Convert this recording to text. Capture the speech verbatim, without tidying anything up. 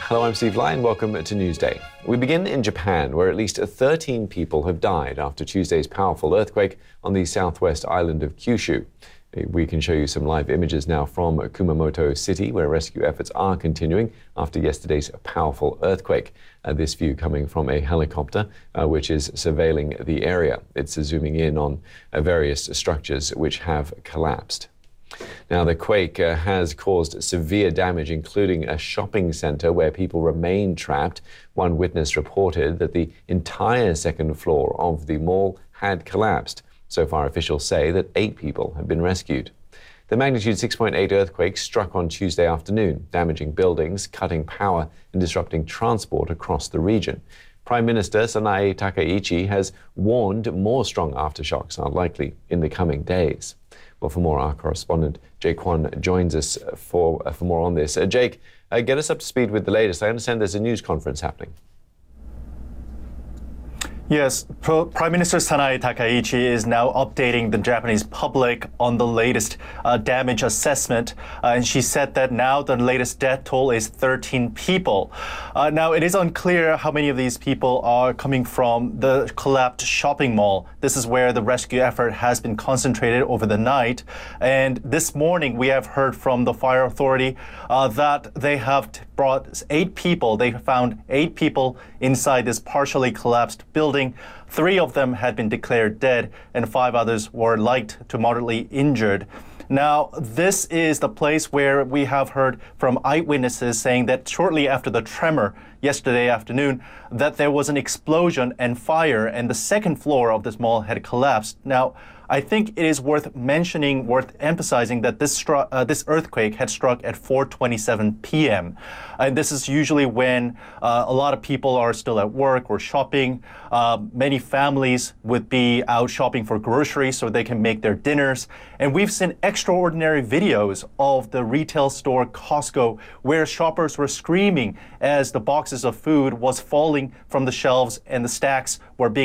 Hello, I'm Steve Lyon. Welcome to Newsday. We begin in Japan, where at least thirteen people have died after Tuesday's powerful earthquake on the southwest island of Kyushu. We can show you some live images now from Kumamoto City, where rescue efforts are continuing after yesterday's powerful earthquake. Uh, this view coming from a helicopter, uh, which is surveilling the area. It's zooming in on uh, various structures which have collapsed. Now, the quake uh, has caused severe damage, including a shopping center where people remain trapped. One witness reported that the entire second floor of the mall had collapsed. So far, officials say that eight people have been rescued. The magnitude six point eight earthquake struck on Tuesday afternoon, damaging buildings, cutting power, and disrupting transport across the region. Prime Minister Sanae Takaichi has warned more strong aftershocks are likely in the coming days. Well, for more, our correspondent Jake Kwan joins us for, uh, for more on this. Uh, Jake, uh, get us up to speed with the latest. I understand there's a news conference happening. Yes, Pro- Prime Minister Sanae Takaichi is now updating the Japanese public on the latest uh, damage assessment. Uh, and she said that now the latest death toll is thirteen people. Uh, now, it is unclear how many of these people are coming from the collapsed shopping mall. This is where the rescue effort has been concentrated over the night. And this morning, we have heard from the fire authority uh, that they have t- brought eight people. They found eight people inside this partially collapsed building. Three of them had been declared dead, and five others were light to moderately injured. Now, this is the place where we have heard from eyewitnesses saying that shortly after the tremor yesterday afternoon, that there was an explosion and fire, and the second floor of this mall had collapsed. Now, I think it is worth mentioning, worth emphasizing that this stru- uh, this earthquake had struck at four twenty-seven p.m. And this is usually when uh, a lot of people are still at work or shopping. Uh, many families would be out shopping for groceries so they can make their dinners. And we've seen extraordinary videos of the retail store Costco where shoppers were screaming as the boxes of food was falling from the shelves and the stacks were being